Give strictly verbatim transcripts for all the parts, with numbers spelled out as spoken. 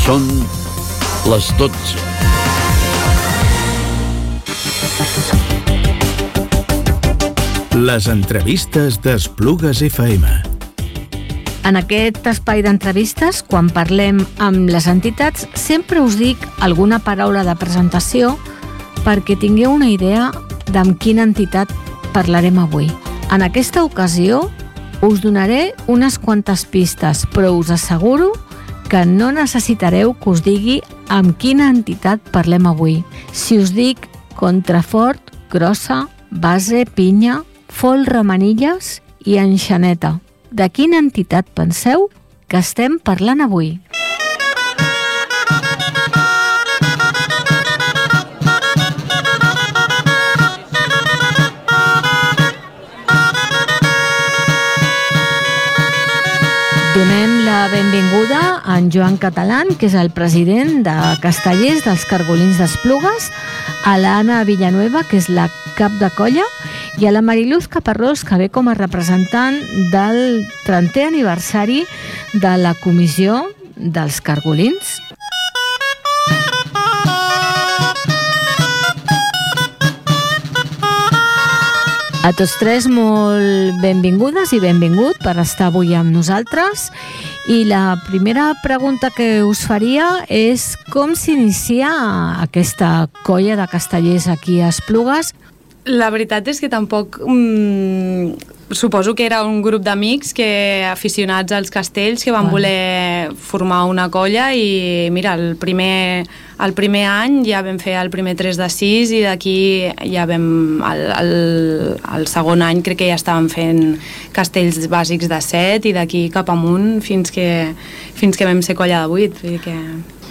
Són les dotze. Les entrevistes d'Esplugues F M. En aquest espai d'entrevistes, quan parlem amb les entitats, sempre us dic alguna paraula de presentació perquè tingueu una idea d'amb quina entitat parlarem avui. En aquesta ocasió us donaré unes quantes pistes, però us asseguro que no necessitareu que us digui amb quina entitat parlem avui. Si us dic Contrafort, Grossa, Base, Pinya, Folra, Manilles i Enxaneta, de quina entitat penseu que estem parlant avui? Donem la benvinguda a en Joan Catalán, que és el president de Castellers dels Cargolins d'Esplugues, a l'Anna Villanueva, que és la cap de colla, i a la Mariluz Caparrós, que ve com a representant del trentè aniversari de la Comissió dels Cargolins. A tots tres, molt benvingudes i benvingut per estar avui amb nosaltres. I la primera pregunta que us faria és com s'inicia aquesta colla de castellers aquí a Esplugues? La veritat és que tampoc... Mm, suposo que era un grup d'amics que aficionats als castells que van voler formar una colla i mira, el primer, el primer any ja vam fer el primer tres de sis i d'aquí ja vam... El, el, el segon any crec que ja estàvem fent castells bàsics de set i d'aquí cap amunt fins que, fins que vam ser colla de vuit. Vull dir que...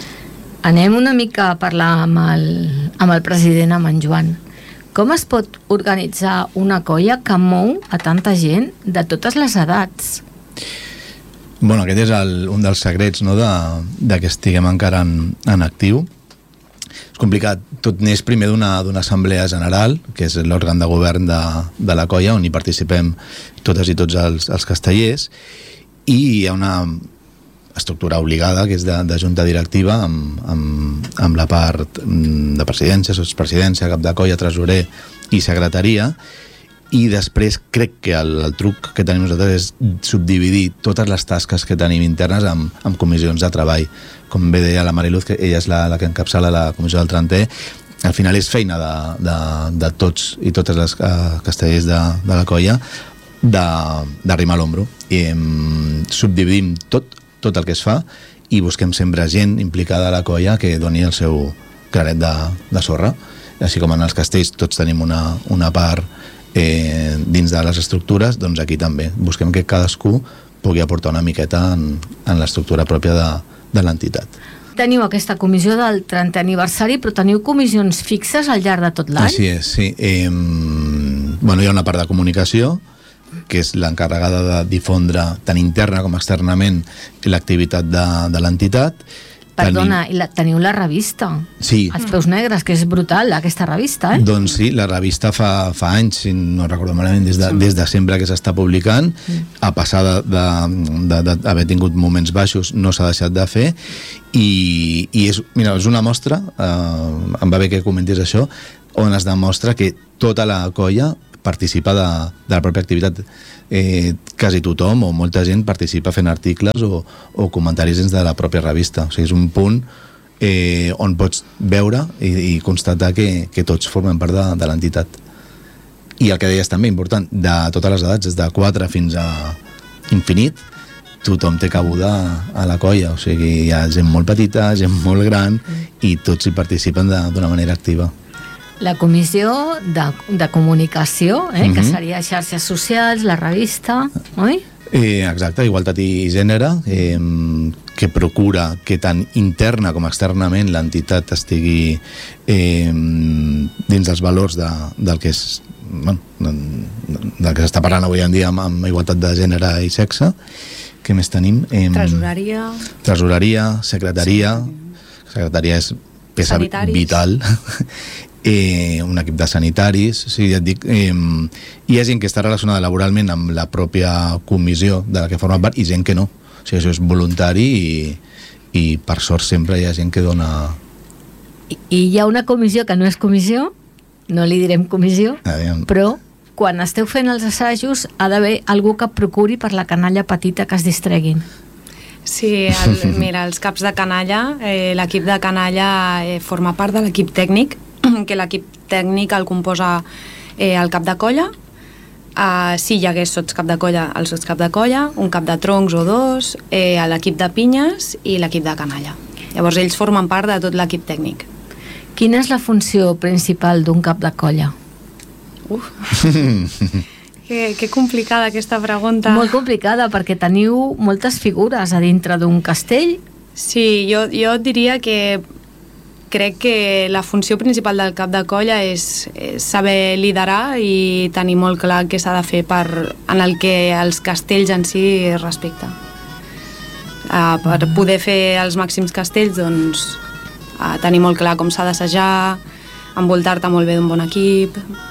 Anem una mica a parlar amb el, amb el president, amb en Joan. Com es pot organitzar una colla que mou a tanta gent de totes les edats? Bueno, aquest és el, un dels secrets, no, de, de que estiguem encara en, en actiu. És complicat. Tot neix primer d'una d'una assemblea general, que és l'òrgan de govern de, de la colla, on hi participem totes i tots els, els castellers, i hi ha una estructura obligada, que és de, de junta directiva, amb, amb, amb la part de presidència, sotspresidència, cap de colla, tresorer i secretaria, i després crec que el, el truc que tenim nosaltres és subdividir totes les tasques que tenim internes amb, amb comissions de treball. Com bé deia la Mariluz, que ella és la, la que encapçala la comissió del trentè, al final és feina de, de, de tots i totes les uh, castellers de, de la colla d'arrimar l'ombro. I um, subdividim tot tot el que es fa i busquem sempre gent implicada a la colla que doni el seu claret de, de sorra. Així com en els castells tots tenim una, una part eh, dins de les estructures, doncs aquí també busquem que cadascú pugui aportar una miqueta en, en l'estructura pròpia de, de l'entitat. Teniu aquesta comissió del trentè aniversari, però teniu comissions fixes al llarg de tot l'any? Així és, sí. Eh, bueno, hi ha una part de comunicació, que és l'encarregada de difondre tant interna com externament l'activitat de, de l'entitat. Perdona, Tenim... la, teniu la revista? Sí. Els Peus Negres, que és brutal, aquesta revista, eh? Doncs sí, la revista fa, fa anys, si no recordo malament, des de, sí. des de sempre que s'està publicant, sí. A passar d'haver tingut moments baixos, no s'ha deixat de fer, i, i és, mira, és una mostra, eh, em va bé que comentis això, on es demostra que tota la colla participa de, de la pròpia activitat. Eh, quasi tothom o molta gent participa fent articles o, o comentaris dins de la pròpia revista. O sigui, és un punt eh, on pots veure i, i constatar que, que tots formen part de, de l'entitat. I el que deies també, important, de totes les edats, des de quatre fins a infinit, tothom té cabuda a la colla. O sigui, hi ha gent molt petita, gent molt gran, i tots hi participen d'una manera activa. La comissió de, de comunicació, eh, uh-huh. que seria xarxes socials, la revista, oi? Eh, exacte, igualtat i gènere, eh, que procura que tant interna com externament l'entitat estigui eh, dins dels valors de, del que és, bueno, del que s'està parlant avui en dia amb, amb igualtat de gènere i sexe. Què més tenim? Eh, tresoreria. Tresoreria, secretaria. Sí. Secretaria és peça Sanitaris. Vital. Eh, un equip de sanitaris, sí, ja et dic, eh, hi ha gent que està relacionada laboralment amb la pròpia comissió de la que forma part i gent que no. O sigui, això és voluntari i, i per sort sempre hi ha gent que dona... I, i hi ha una comissió que no és comissió, no li direm comissió, Aviam. però quan esteu fent els assajos ha d'haver algú que procuri per la canalla petita que es distreguin. Sí, el, mira, els caps de canalla, eh, l'equip de canalla eh, forma part de l'equip tècnic, que l'equip tècnic el composa eh, el cap de colla. Uh, si hi hagués sots cap de colla, el sots cap de colla, un cap de troncs o dos, eh, l'equip de pinyes i l'equip de canalla. Llavors ells formen part de tot l'equip tècnic. Quina és la funció principal d'un cap de colla? Uf. que, que complicada aquesta pregunta. Molt complicada, perquè teniu moltes figures a dintre d'un castell. Sí, jo, jo diria que crec que la funció principal del cap de colla és, és saber liderar i tenir molt clar què s'ha de fer per, en el que els castells en si respecta. Uh, per poder fer els màxims castells, doncs, uh, tenir molt clar com s'ha d'assajar, envoltar-te molt bé d'un bon equip.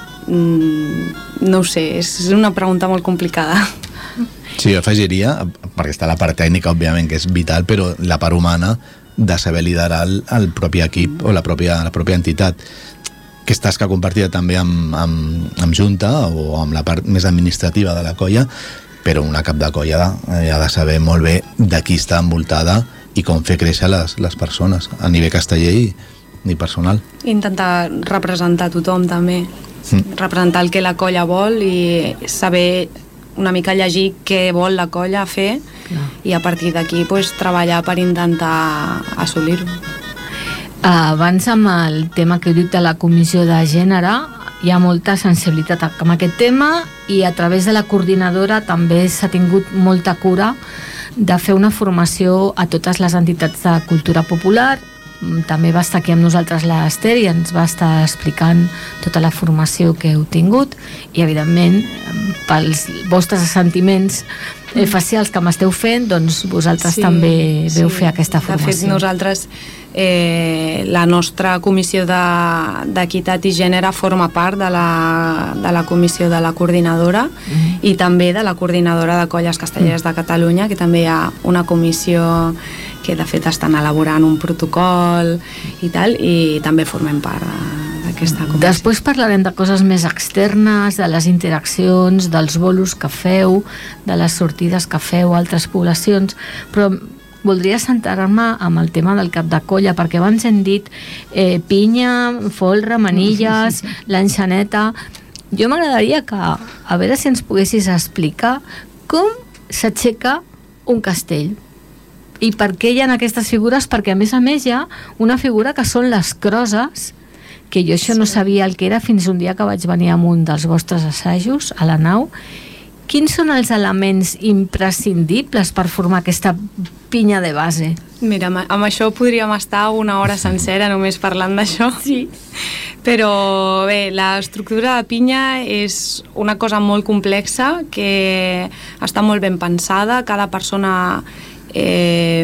Mm, no ho sé, és una pregunta molt complicada. Sí, jo afegiria, perquè està la part tècnica, òbviament, que és vital, però la part humana de saber liderar el, el propi equip o la pròpia, la pròpia entitat, que és tasca compartida també amb, amb, amb junta o amb la part més administrativa de la colla, però una cap de colla ha de saber molt bé de qui està envoltada i com fer créixer les, les persones a nivell casteller i, i personal. Intentar representar tothom també, mm. representar el que la colla vol i saber una mica llegir què vol la colla fer. Clar. I a partir d'aquí pues, treballar per intentar assolir-ho. Abans, amb el tema que heu dit de la comissió de gènere, hi ha molta sensibilitat amb aquest tema i a través de la coordinadora també s'ha tingut molta cura de fer una formació a totes les entitats de cultura popular. També va estar aquí amb nosaltres l'Ester i ens va estar explicant tota la formació que heu tingut i evidentment pels vostres sentiments eh, facials que m'esteu fent, doncs vosaltres sí, també veu sí. fer aquesta formació. De fet, nosaltres eh, la nostra comissió d'equitat i gènere forma part de la, de la comissió de la coordinadora mm. i també de la coordinadora de colles castelleres mm. de Catalunya, que també hi ha una comissió que de fet estan elaborant un protocol i tal, i també formem part d'aquesta comissió. Després parlarem de coses més externes, de les interaccions, dels bolos que feu, de les sortides que feu a altres poblacions, però voldria centrar-me amb el tema del cap de colla, perquè abans hem dit eh, pinya, folre, manilles, l'enxaneta. Jo m'agradaria que, a veure si ens poguessis explicar com s'aixeca un castell. I per què hi ha aquestes figures? Perquè a més a més hi ha una figura que són les crosses, que jo això sí. no sabia el que era fins un dia que vaig venir amb un dels vostres assajos a la nau. Quins són els elements imprescindibles per formar aquesta pinya de base? Mira, amb això podríem estar una hora sencera només parlant d'això. Sí. Però bé, l'estructura de pinya és una cosa molt complexa que està molt ben pensada. Cada persona eh,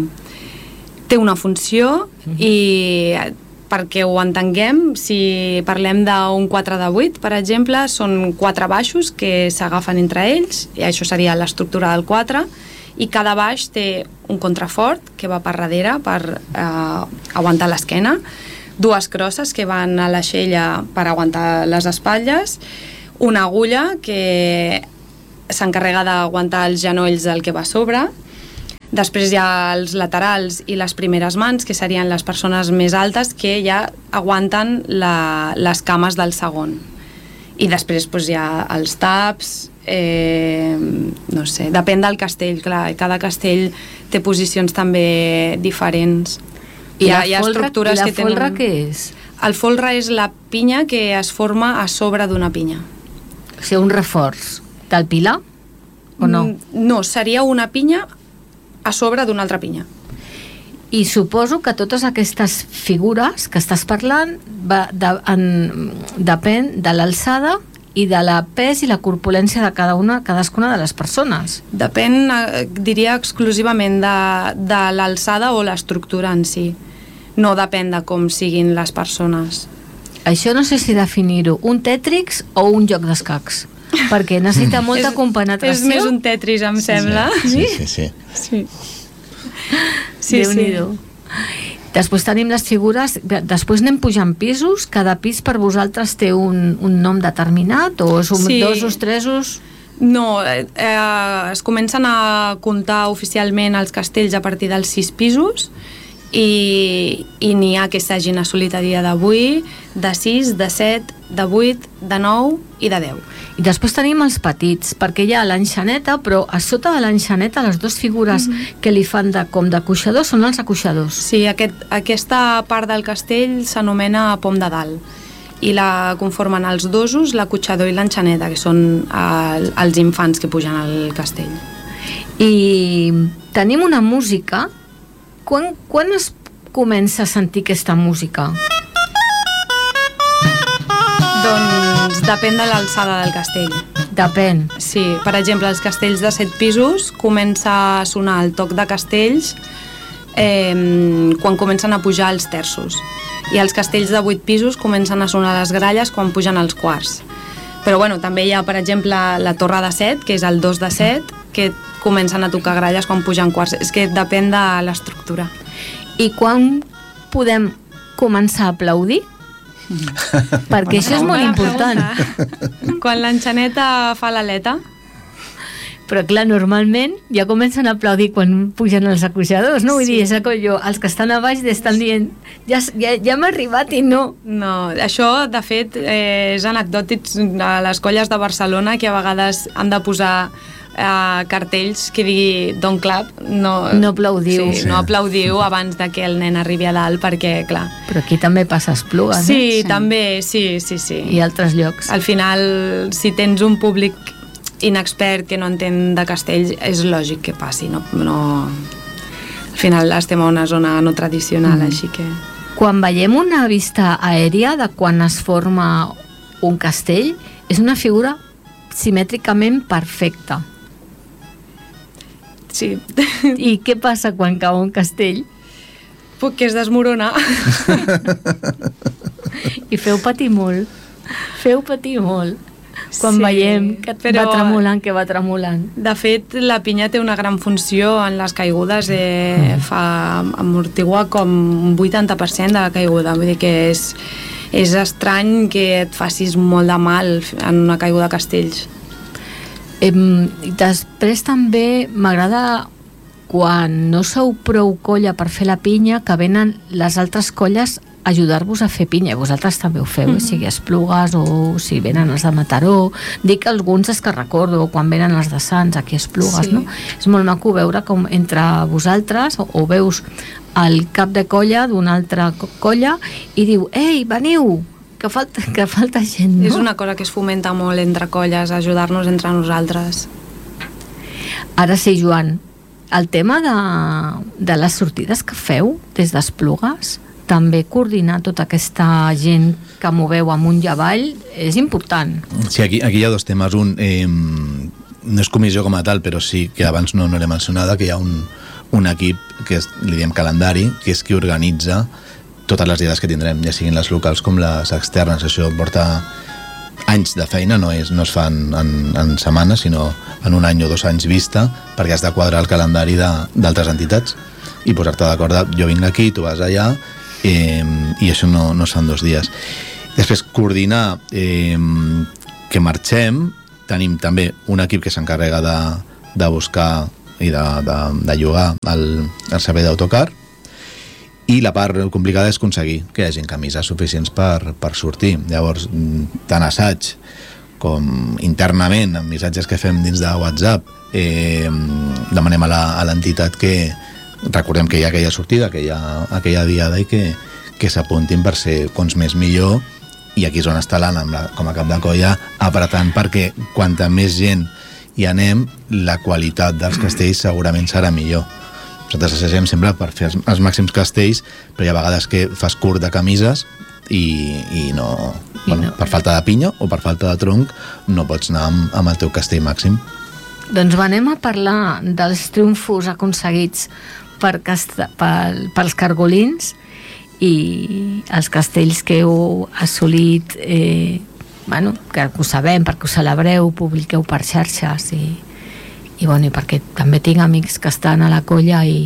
té una funció mm-hmm. i perquè ho entenguem, si parlem d'un quatre de vuit, per exemple, són quatre baixos que s'agafen entre ells, i això seria l'estructura del quatre, i cada baix té un contrafort que va per darrere per eh, aguantar l'esquena, dues crosses que van a l'aixella per aguantar les espatlles, una agulla que s'encarrega d'aguantar els genolls del que va a sobre. Després hi ha els laterals i les primeres mans, que serien les persones més altes, que ja aguanten la, les cames del segon. I després doncs, hi ha els taps, eh, no sé, depèn del castell, clar, cada castell té posicions també diferents. I hi ha, hi ha estructures que tenen... I la folre què és? El folre és la pinya que es forma a sobre d'una pinya. O sigui, un reforç del pilar o no? No, seria una pinya a sobre d'una altra pinya. I suposo que totes aquestes figures que estàs parlant va de, en, depèn de l'alçada i de la pes i la corpulència de cada una, cadascuna de les persones. Depèn, diria, exclusivament de, de l'alçada o l'estructura en si. No depèn de com siguin les persones. Això no sé si definir-ho un Tètrix o un joc d'escacs, perquè necessita molta és, compenetració. És més un Tetris, em sembla. Sí, sí, sí. Sí, sí. Sí, Déu-n'hi-do. Després tenim les figures, després anem pujant pisos, cada pis per vosaltres té un, un nom determinat, o és un Sí. dosos, tresos? No, eh, eh, es comencen a comptar oficialment els castells a partir dels sis pisos i, i n'hi ha que s'hagin assolit a dia d'avui de sis, de set, de vuit, de nou i de deu. I després tenim els petits, perquè hi ha l'enxaneta, però a sota de l'enxaneta les dues figures mm-hmm. que li fan de, com d'acoixadors són els acoixadors. Sí, aquest, aquesta part del castell s'anomena pom de dalt i la conformen els dosos, l'acotxador i l'enxaneta, que són el, els infants que pugen al castell. I tenim una música. Quan, quan es comença a sentir aquesta música? Doncs depèn de l'alçada del castell. Depèn. Sí, per exemple, els castells de set pisos comença a sonar el toc de castells eh, quan comencen a pujar els terços. I els castells de vuit pisos comencen a sonar les gralles quan pugen els quarts. Però bueno, també hi ha, per exemple, la torre de set, que és el dos de set, que comencen a tocar gralles quan pugen quarts. És que depèn de l'estructura. I quan podem començar a aplaudir? Perquè això és molt important. Quan l'enxaneta fa l'aleta. Però clar, normalment ja comencen a aplaudir quan pugen els acoixadors, no? Vull Sí. dir, és que jo, els que estan a baix estan dient ja, ja, ja m'ha arribat i no. No, això, de fet, eh, és anecdòtic a les colles de Barcelona, que a vegades han de posar eh, cartells que digui don't clap, no, No aplaudiu. Sí, Sí. no aplaudiu abans de que el nen arribi a dalt, perquè, clar... Però aquí també passa Esplugues, Sí, eh? també, sí, sí, sí. I altres llocs. Al final, si tens un públic inexpert que no entén de castells, és lògic que passi, no... no... Al final estem a una zona no tradicional, mm. així que... Quan veiem una vista aèria de quan es forma un castell, és una figura simètricament perfecta. Sí. I què passa quan cau un castell? Puc que es desmorona. I feu patir molt. Feu patir molt. Quan Sí, veiem que però- va tremolant, que va tremolant. De fet, la pinya té una gran funció en les caigudes, eh, fa amortigua com un vuitanta per cent de la caiguda, vull dir que és, és estrany que et facis molt de mal en una caiguda de castells. Em, després també m'agrada quan no sou prou colla per fer la pinya, que venen les altres colles a ajudar-vos a fer pinya. Vosaltres també ho feu, mm-hmm. sigui Esplugues o si venen els de Mataró. Dic alguns és que recordo quan venen els de Sants aquí a Esplugues, Sí. no? És molt maco veure com entre vosaltres o, o veus el cap de colla d'una altra co- colla i diu, ei, veniu, que falta, que falta gent, no? És una cosa que es fomenta molt entre colles, ajudar-nos entre nosaltres. Ara sí, Joan, el tema de, de les sortides que feu des d'Esplugues, també coordinar tota aquesta gent que moveu amunt i avall és important. Sí, aquí, aquí hi ha dos temes. Un, eh, no és comissió com a tal, però sí que abans no, no l'he mencionada, que hi ha un, un equip que és, li diem calendari, que és qui organitza totes les diades que tindrem, ja siguin les locals com les externes. Això porta anys de feina, no, és, no es fan en, en setmanes, sinó en un any o dos anys vista, perquè has de quadrar el calendari d'altres entitats i posar-te d'acord de, jo vinc aquí, tu vas allà, eh, i això no, no es fan dos dies. Després, coordinar eh, que marxem. Tenim també un equip que s'encarrega de, de buscar i de, de, de llogar el, el servei d'autocar, i la part complicada és aconseguir que hi hagi camises suficients per, per sortir. Llavors, tant assaig com internament, amb missatges que fem dins de WhatsApp, eh, demanem a l'entitat que recordem que hi ha aquella sortida, que hi ha aquella diada i que, que s'apuntin per ser cons més millor, i aquí és on està l'Anna amb la, com a cap de colla apretant, perquè quanta més gent hi anem, la qualitat dels castells segurament serà millor. Nosaltres assagem sempre per fer els, els màxims castells, però hi ha vegades que fas curt de camises i, i no, I bueno, no. Per falta de pinya o per falta de tronc no pots anar amb, amb el teu castell màxim. Doncs anem a parlar dels triomfos aconseguits per casta, per, pels cargolins i els castells que heu assolit, eh, bueno, que ho sabem, perquè ho celebreu, publiqueu per xarxes i, i, bueno, i perquè també tinc amics que estan a la colla i,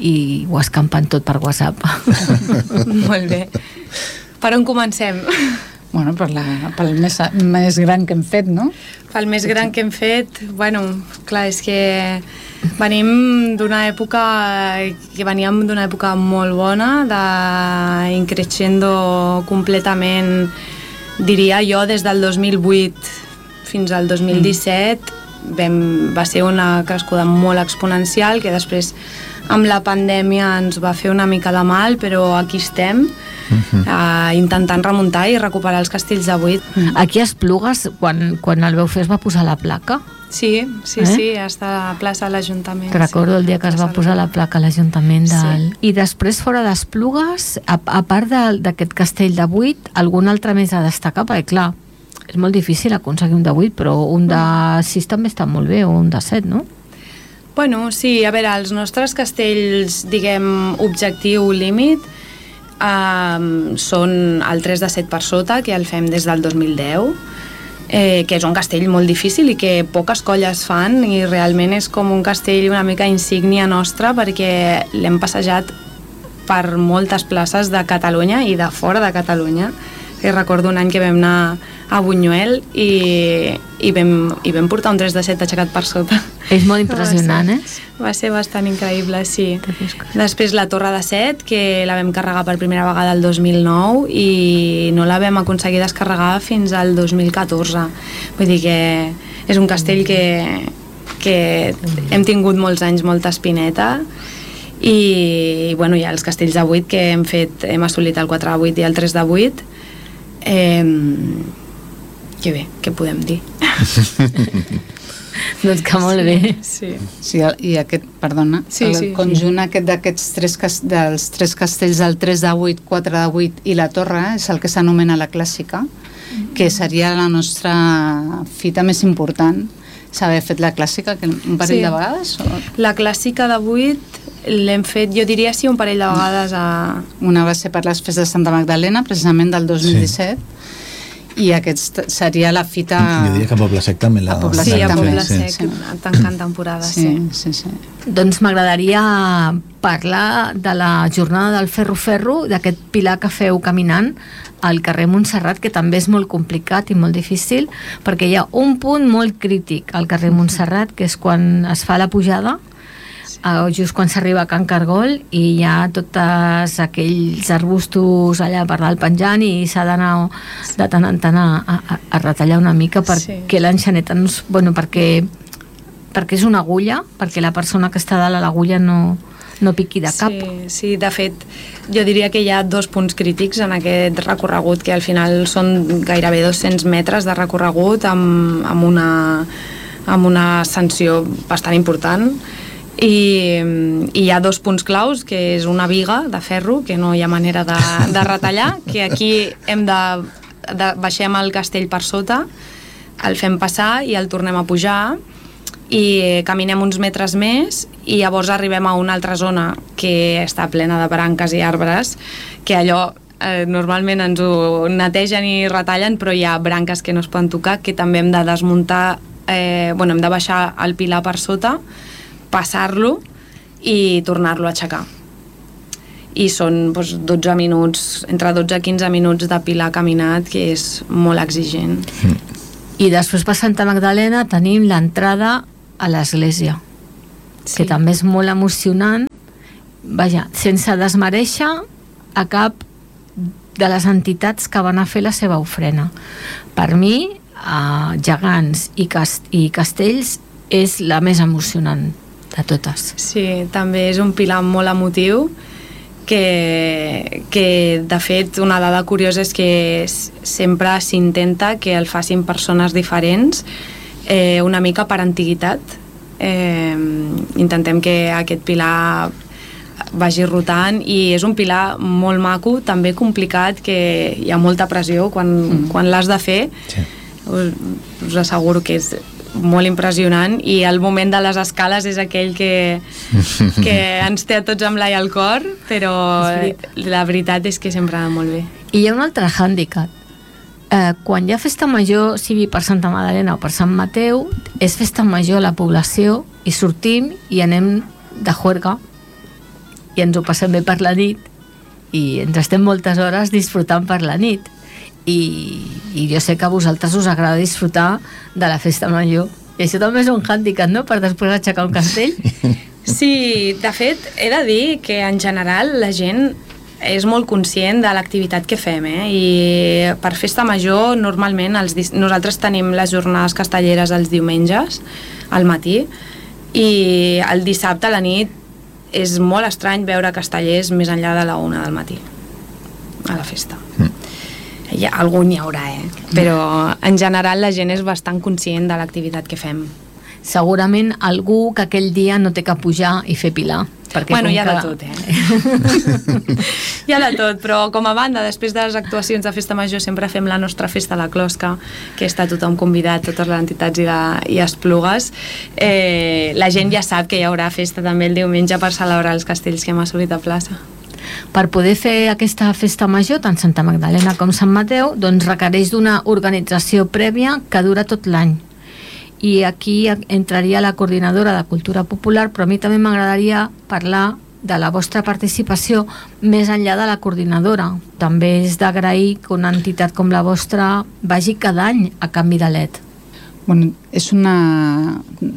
i ho escampen tot per WhatsApp. Molt bé. Per on comencem? Bueno, per la, pel més, més gran que hem fet, no? Pel més gran que hem fet, bueno, clar, és que venim d'una època que veníem d'una època molt bona, de increixendo completament, diria jo, des del dos mil vuit fins al dos mil disset, mm. vam, va ser una crescuda molt exponencial que després amb la pandèmia ens va fer una mica de mal, però aquí estem, uh-huh. uh, intentant remuntar i recuperar els castells de buit. Aquí a Esplugues, quan, quan el veu fer, es va posar la placa? Sí, sí, eh? sí, està a la plaça de l'Ajuntament. Recordo sí, el dia que es va posar la placa a l'Ajuntament del... Sí. I després, fora d'Esplugues, a, a part d'aquest castell de buit, algun altre més a destacar? Perquè, clar, és molt difícil aconseguir un de vuit, però un de sis també està molt bé, o un de set, no? Bueno, sí, a veure, els nostres castells, diguem, objectiu límit, eh, són el tres de set per sota, que el fem des del dos mil deu, eh, que és un castell molt difícil i que poques colles fan, i realment és com un castell una mica insígnia nostra, perquè l'hem passejat per moltes places de Catalunya i de fora de Catalunya. I recordo un any que vam anar a Buñuel i, i, vam, i vam portar un tres de set aixecat per sota. És molt impressionant, va ser, eh? Va ser bastant increïble, sí. Després la Torre de Set, que la vam carregar per primera vegada el dos mil nou i no la vam aconseguir descarregar fins al dos mil catorze. Vull dir que és un castell que, que hem tingut molts anys, molta espineta, i bueno, hi ha els castells de vuit que hem fet, hem assolit el quatre de vuit i el tres de vuit. Eh, que bé, què podem dir? Doncs que molt bé. Sí. Sí, i aquest, perdona, sí, el sí, conjunt sí. aquest d'aquests tres, dels tres castells, del tres de vuit, quatre de vuit i la torre, és el que s'anomena la clàssica, que seria la nostra fita més important, saber fet la clàssica que un parell sí. de vegades? O... La clàssica de vuit l'hem fet, jo diria sí, un parell de vegades a... Una va ser per les festes de Santa Magdalena, precisament del dos mil disset, sí. I aquest seria la fita... Jo diria que a Poble Sec també la... A Poble sí, Sec a també. Poble Sec, sí. tancant temporada, sí. Sí, sí, sí. Doncs m'agradaria parlar de la jornada del Ferro Ferro, d'aquest pilar que feu caminant al carrer Montserrat, que també és molt complicat i molt difícil, perquè hi ha un punt molt crític al carrer Montserrat, que és quan es fa la pujada, just quan s'arriba a Can Cargol, i hi ha tots aquells arbustos allà per dalt penjant i s'ha d'anar de tant en tant a, a, a retallar una mica perquè sí. l'enxaneta no, bueno, perquè, perquè és una agulla, perquè la persona que està dalt a l'agulla no, no piqui de cap. Sí, sí, de fet, jo diria que hi ha dos punts crítics en aquest recorregut, que al final són gairebé dos-cents metres de recorregut amb, amb, una, amb una ascensió bastant important. I, i hi ha dos punts claus, que és una viga de ferro, que no hi ha manera de, de retallar, que aquí hem de, de baixem el castell per sota, el fem passar i el tornem a pujar i caminem uns metres més i llavors arribem a una altra zona que està plena de branques i arbres, que allò eh, normalment ens ho netegen i retallen, però hi ha branques que no es poden tocar, que també hem de desmuntar, eh, bueno, hem de baixar el pilar per sota, passar-lo i tornar-lo a aixecar. I són doncs, dotze minuts, entre dotze i quinze minuts de pilar caminat, que és molt exigent. Mm. I després per Santa Magdalena tenim l'entrada a l'església, sí. que també és molt emocionant. Vaja, sense desmereixer a cap de les entitats que van a fer la seva ofrena. Per mi, a Gegants i, cast i Castells és la més emocionant de totes. Sí, també és un pilar molt emotiu, que, que de fet una dada curiosa és que sempre s'intenta que el facin persones diferents, eh, una mica per antiguitat. Eh, intentem que aquest pilar vagi rotant i és un pilar molt maco, també complicat, que hi ha molta pressió quan, mm. quan l'has de fer. Sí. Us, us asseguro que és molt impressionant, i el moment de les escales és aquell que, que ens té a tots amb l'ai al cor, però la veritat és que sempre va molt bé. I hi ha un altre hàndicap. Eh, quan hi ha festa major, sigui per Santa Magdalena o per Sant Mateu, és festa major a la població i sortim i anem de juerga. i ens ho passem bé per la nit i ens estem moltes hores disfrutant per la nit i, i jo sé que a vosaltres us agrada disfrutar de la festa major i això també és un hàndicap, no?, per després aixecar un castell. Sí, de fet, he de dir que en general la gent és molt conscient de l'activitat que fem, eh? I per festa major normalment els dis... nosaltres tenim les jornades castelleres els diumenges al matí i el dissabte a la nit és molt estrany veure castellers més enllà de la una del matí a la festa. Mm. Ja, algun hi haurà, eh? Però en general la gent és bastant conscient de l'activitat que fem. Segurament algú que aquell dia no té que pujar i fer pilar. Bueno, hi ha que... de tot, eh? Hi ha de tot, però com a banda, després de les actuacions de Festa Major sempre fem la nostra festa a la Closca, que està tothom convidat, totes les entitats i, la, i Esplugues. Eh, la gent ja sap que hi haurà festa també el diumenge per celebrar els castells que hem assolit a plaça. Per poder fer aquesta festa major, tant Santa Magdalena com Sant Mateu, doncs requereix d'una organització prèvia que dura tot l'any. I aquí entraria la coordinadora de Cultura Popular, però a mi també m'agradaria parlar de la vostra participació més enllà de la coordinadora. També és d'agrair que una entitat com la vostra vagi cada any a canvi de L E D. Bueno, és una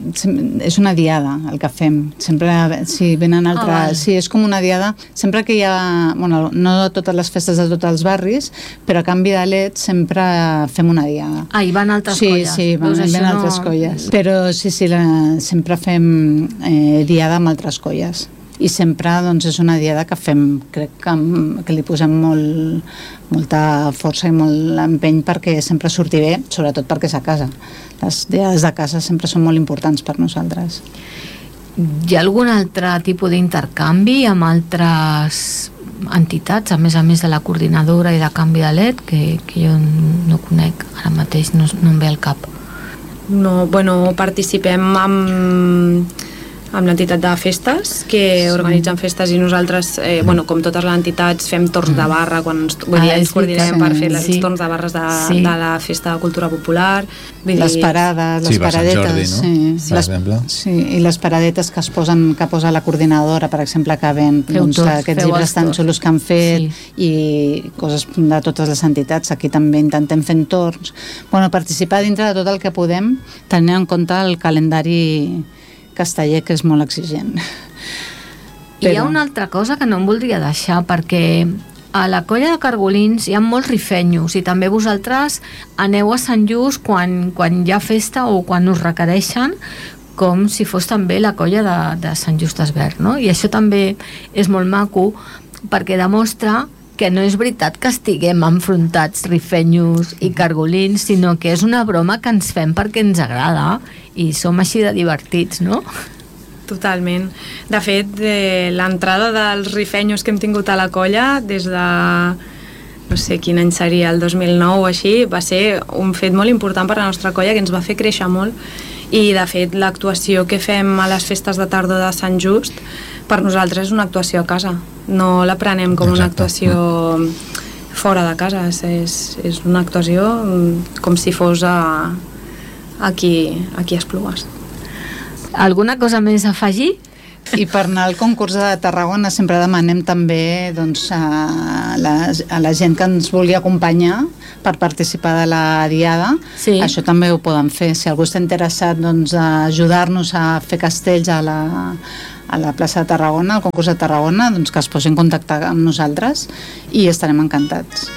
és una diada el que fem. Sempre si venen altres, oh, vale. Sí, és com una diada. Sempre que hi ha, bueno, no totes les festes de tots els barris, però a canvi de L E D sempre fem una diada. Ah, hi van altres sí, colles. Sí, van, Veus, ven altres no... colles. Però sí, sí, la, sempre fem eh, diada amb altres colles. I sempre doncs, és una diada que fem, crec que, que li posem molt, molta força i molt empeny perquè sempre surti bé, sobretot perquè és a casa. Les diades de casa sempre són molt importants per nosaltres. Hi ha algun altre tipus d'intercanvi amb altres entitats, a més a més de la coordinadora i de canvi de L E D, que, que jo no conec ara mateix, no, no em ve al cap? No, bueno, participem amb... amb l'entitat de festes, que sí. organitzen festes i nosaltres, eh, bueno, com totes les entitats, fem torns de barra, quan ens, vull dir, ens coordinem per fer els sí. torns de barres de, sí. de la festa de cultura popular. Vull les dir... parades, les sí, paradetes. Jordi, no? Sí, per les, exemple. Sí, i les paradetes que es posen, que posa la coordinadora, per exemple, que ven doncs, tots, aquests llibres tan xulos que han fet sí. i coses de totes les entitats. Aquí també intentem fer torns. Bueno, participar dintre de tot el que podem, tenint en compte el calendari casteller, que és molt exigent. Però... Hi ha una altra cosa que no em voldria deixar, perquè a la colla de Cargolins hi ha molts rifenyos i també vosaltres aneu a Sant Just quan, quan hi ha festa o quan us requereixen, com si fos també la colla de, de Sant Just Desvern, no? I això també és molt maco perquè demostra que no és veritat que estiguem enfrontats rifenyos i cargolins, sinó que és una broma que ens fem perquè ens agrada i som així de divertits, no? Totalment. De fet, eh, l'entrada dels rifenyos que hem tingut a la colla des de, no sé quin any seria, el dos mil nou o així, va ser un fet molt important per a la nostra colla que ens va fer créixer molt i de fet l'actuació que fem a les festes de tardor de Sant Just per nosaltres és una actuació a casa, no la prenem com Exacte. Una actuació fora de casa, és, és una actuació com si fos a, aquí, aquí a Esplugues. Alguna cosa més a afegir? I per anar al concurs de Tarragona sempre demanem també doncs, a, la, a la gent que ens vulgui acompanyar per participar de la diada. Sí. Això també ho poden fer. Si algú està interessat doncs, a ajudar-nos a fer castells a la, a la plaça de Tarragona, al concurs de Tarragona, doncs que es posi en contacte amb nosaltres i estarem encantats.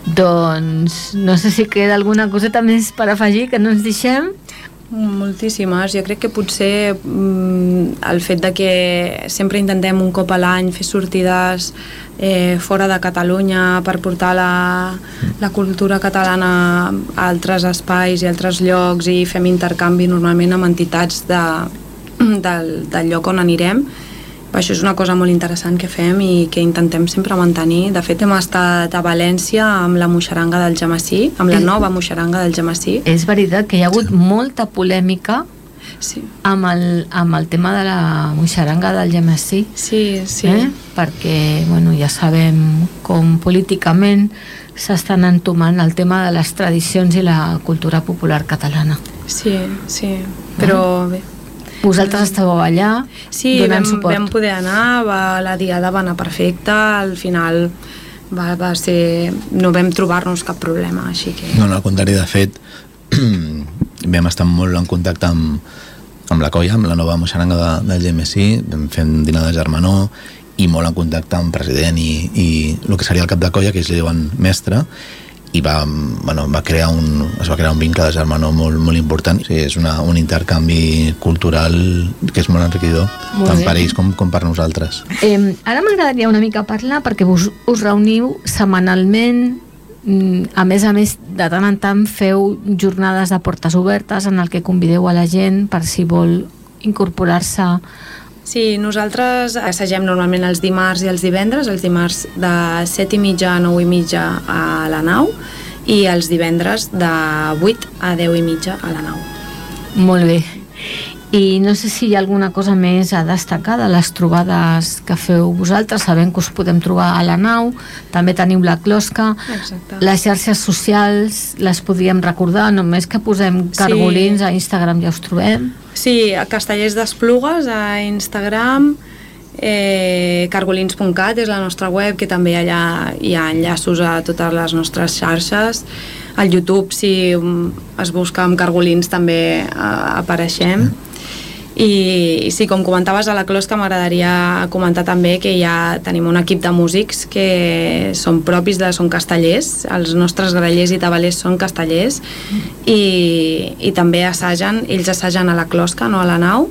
Doncs no sé si queda alguna coseta més per afegir que no ens deixem. Moltíssimes. Jo crec que potser mm, el fet de que sempre intentem un cop a l'any fer sortides eh, fora de Catalunya per portar la, la cultura catalana a altres espais i altres llocs i fem intercanvi normalment amb entitats de, del, del lloc on anirem. Això és una cosa molt interessant que fem i que intentem sempre mantenir. De fet, hem estat a València amb la moixaranga del Jamassí, amb la nova moixaranga del Jamassí. És veritat que hi ha hagut molta polèmica sí. amb, el, amb el tema de la moixaranga del Jamassí. Sí, sí. Eh? Perquè, bueno, ja sabem com políticament s'estan entomant el tema de les tradicions i la cultura popular catalana. Sí, sí. Però bé, Vosaltres estàveu allà sí, donant vam, suport. vam poder anar, va, la diada va anar perfecta, al final va, va ser... no vam trobar-nos cap problema, així que... No, no, al contrari, de fet, vam estar molt en contacte amb, amb la colla, amb la nova moixaranga de, del G M C, vam fer un dinar de germanor i molt en contacte amb el president i, i el que seria el cap de colla, que ells li diuen mestre, i va, bueno, va crear un, es va crear un vincle de germanor molt, molt important. Sí, és una, un intercanvi cultural que és molt enriquidor, molt tant bé. Per ells com, com per nosaltres. Eh, ara m'agradaria una mica parlar, perquè us, us reuniu setmanalment, a més a més de tant en tant feu jornades de portes obertes en el que convideu a la gent per si vol incorporar-se. Sí, nosaltres assagem normalment els dimarts i els divendres, els dimarts de set i mitja a nou i mitja a la nau i els divendres de vuit a deu i mitja a la nau. Molt bé. I no sé si hi ha alguna cosa més a destacar de les trobades que feu vosaltres. Sabem que us podem trobar a la nau, també teniu la closca. Exacte. Les xarxes socials les podríem recordar, només que posem cargolins sí. A Instagram ja us trobem. Sí, a Castellers d'Esplugues a Instagram, eh, cargolins punt cat és la nostra web, que també allà hi ha enllaços a totes les nostres xarxes. Al YouTube, si es busca amb cargolins, també eh, apareixem. I, i sí, com comentaves a la closca, m'agradaria comentar també que ja tenim un equip de músics que són propis de són castellers, els nostres grallers i tabalers són castellers i, i també assagen, ells assagen a la closca, no a la nau,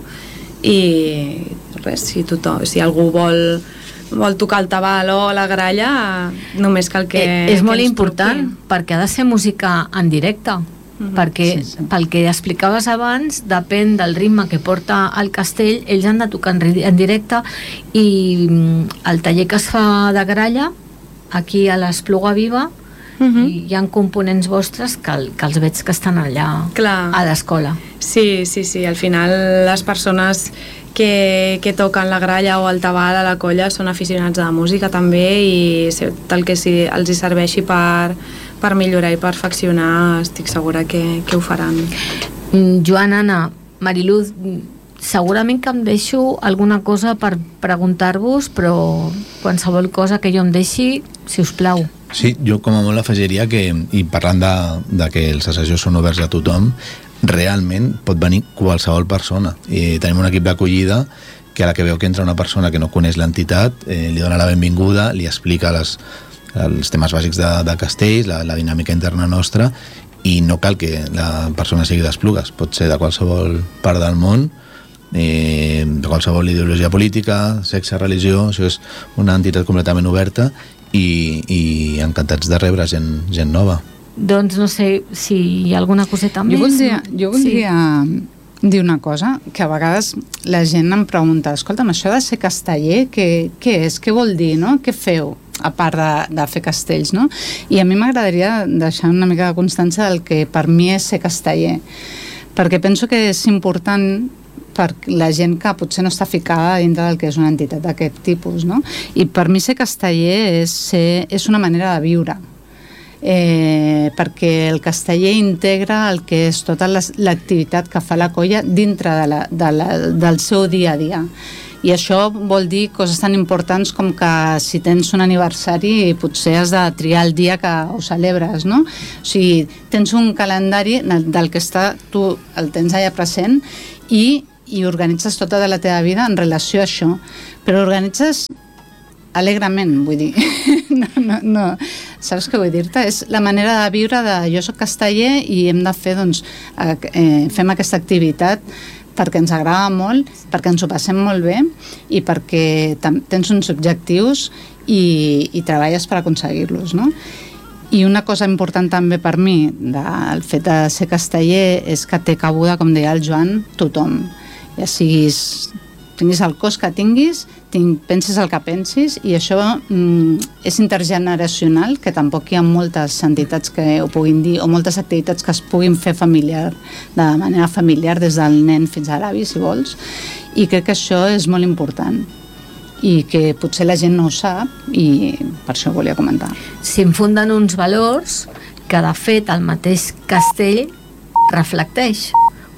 i res, si, tothom, si algú vol vol tocar el tabal o la gralla, només cal que... Eh, és que molt important, truqui. Perquè ha de ser música en directe. Mm-hmm. Perquè sí, sí. Pel que explicaves abans, depèn del ritme que porta el castell, ells han de tocar en, en directe, i el taller que es fa de gralla aquí a l'Espluga Viva, mm-hmm. hi ha components vostres que, el, que els veig que estan allà Clar. A l'escola. Sí, sí, sí, al final les persones que, que toquen la gralla o el tabal a la colla són aficionats a la música també, i tal que si els hi serveixi per per millorar i perfeccionar, estic segura que, que ho faran. Joan, Anna, Mariluz, segurament que em deixo alguna cosa per preguntar-vos, però qualsevol cosa que jo em deixi, si us plau. Sí, jo com a molt afegiria que, i parlant de, de que els assajos són oberts a tothom, realment pot venir qualsevol persona. I tenim un equip d'acollida que a la que veu que entra una persona que no coneix l'entitat, eh, li dona la benvinguda, li explica les els temes bàsics de, de castells, la, la dinàmica interna nostra, i no cal que la persona sigui d'Esplugues, pot ser de qualsevol part del món, eh, de qualsevol ideologia política, sexe, religió. Això és una entitat completament oberta i, i encantats de rebre gent, gent nova. Doncs no sé si hi ha alguna coseta més. Jo voldria, jo voldria sí. dir una cosa, que a vegades la gent em pregunta, escolta'm, això de ser casteller, què, què és? Què vol dir, no? Què feu? A part de, de fer castells, no? I a mi m'agradaria deixar una mica de constància del que per mi és ser casteller, perquè penso que és important per la gent que potser no està ficada dintre del que és una entitat d'aquest tipus, no? I per mi ser casteller és, ser, és una manera de viure, eh, perquè el casteller integra el que és tota l'activitat que fa la colla dintre de la, de la, del seu dia a dia. I això vol dir coses tan importants com que si tens un aniversari potser has de triar el dia que ho celebres, no? O sigui, tens un calendari del que està, tu el tens allà present i, i organitzes tota de la teva vida en relació a això, però organitzes alegrement, vull dir. no, no, no. Saps què vull dir-te? És la manera de viure de jo soc casteller i hem de fer, doncs, eh, fem aquesta activitat perquè ens agrada molt, perquè ens ho passem molt bé i perquè tens uns objectius i, i treballes per aconseguir-los, no? I una cosa important també per mi del fet de ser casteller és que té cabuda, com deia el Joan, tothom. Ja siguis, tinguis el cos que tinguis, tinc, pensis el que pensis, i això mm, és intergeneracional, que tampoc hi ha moltes entitats que ho puguin dir, o moltes activitats que es puguin fer familiar, de manera familiar, des del nen fins a l'avi, si vols, i crec que això és molt important i que potser la gent no ho sap, i per això ho volia comentar. S'infunden uns valors que de fet el mateix castell reflecteix,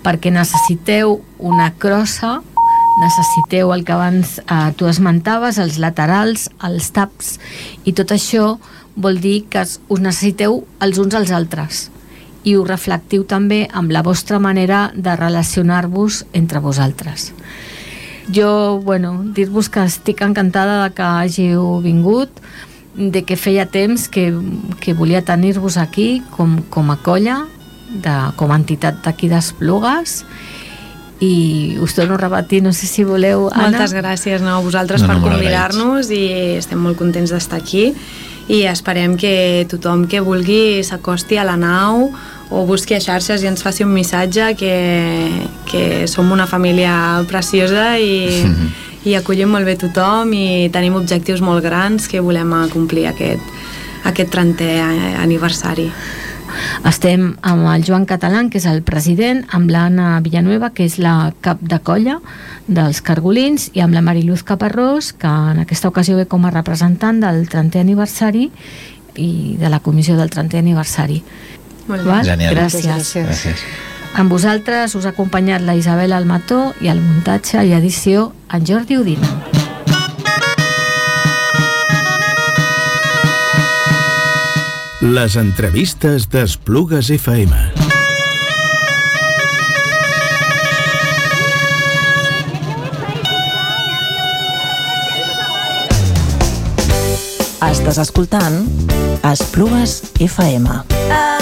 perquè necessiteu una crossa, necessiteu el que abans eh, tu esmentaves, els laterals, els taps, i tot això vol dir que us necessiteu els uns als altres i ho reflectiu també amb la vostra manera de relacionar-vos entre vosaltres. Jo, bueno, dir-vos que estic encantada de que hàgiu vingut, de que feia temps que, que volia tenir-vos aquí com, com a colla, de, com a entitat d'aquí d'Esplugues, i us torno a repetir, no sé si voleu, Anna. Moltes gràcies no, a vosaltres no, no, per convidar-nos i estem molt contents d'estar aquí i esperem que tothom que vulgui s'acosti a la nau o busqui a xarxes i ens faci un missatge que, que som una família preciosa i, i acollim molt bé tothom i tenim objectius molt grans que volem acomplir aquest, aquest trentè aniversari. Estem amb el Joan Catalán, que és el president, amb l'Anna Villanueva, que és la cap de colla dels Cargolins, i amb la Mariluz Caparrós, que en aquesta ocasió ve com a representant del trentè aniversari i de la comissió del trentè aniversari. Molt bé. Genial. Gràcies. Gràcies. Gràcies. Amb vosaltres us ha acompanyat la Isabel Almató i el muntatge i edició en Jordi Udina. Les entrevistes d'Esplugues F M. Estàs escoltant Esplugues F M.